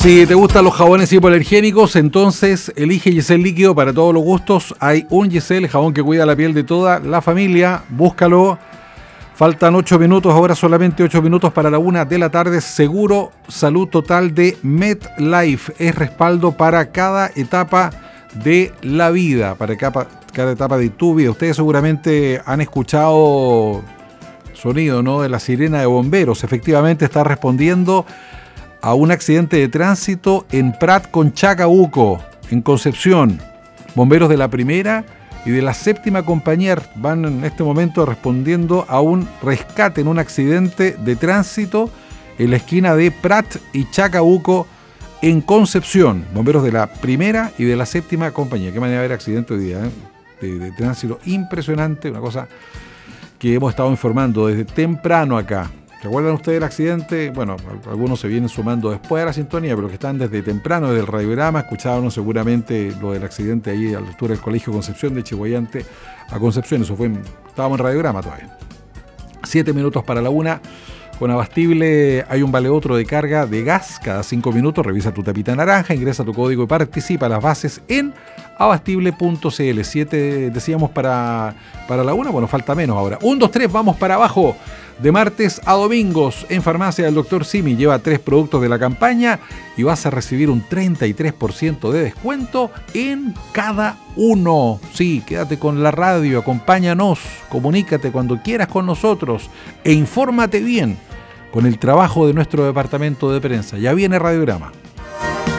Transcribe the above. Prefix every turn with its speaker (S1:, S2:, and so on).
S1: Si te gustan los jabones hipoalergénicos, entonces elige Gicel líquido para todos los gustos. Hay un Gicel, jabón que cuida la piel de toda la familia. Búscalo. Faltan 8 minutos, ahora solamente 8 minutos para la 1 de la tarde. Seguro Salud Total de MetLife. Es respaldo para cada etapa de la vida, para cada etapa de tu vida. Ustedes seguramente han escuchado sonido, ¿no?, de la sirena de bomberos. Efectivamente está respondiendo a un accidente de tránsito en Prat con Chacabuco, en Concepción. Bomberos de la primera y de la séptima compañía van en este momento respondiendo a un rescate en un accidente de tránsito en la esquina de Prat y Chacabuco en Concepción. Bomberos de la primera y de la séptima compañía. Qué manera de haber accidente hoy día, de tránsito impresionante, una cosa que hemos estado informando desde temprano acá. ¿Recuerdan ustedes el accidente? Bueno, algunos se vienen sumando después de la sintonía, pero que están desde temprano, desde el radiograma. Escuchaban seguramente lo del accidente ahí a la altura del Colegio Concepción, de Chihuayante a Concepción. Eso fue, estábamos en radiograma todavía. 7 minutos para la 1. Con Abastible hay un vale otro de carga de gas cada 5 minutos. Revisa tu tapita naranja, ingresa tu código y participa. Las bases en abastible.cl. 7 decíamos para la 1. Bueno, falta menos ahora. 1, 2, 3, vamos para abajo. De martes a domingos en Farmacia del Dr. Simi. Lleva 3 productos de la campaña y vas a recibir un 33% de descuento en cada uno. Sí, quédate con la radio, acompáñanos, comunícate cuando quieras con nosotros e infórmate bien con el trabajo de nuestro departamento de prensa. Ya viene Radiograma.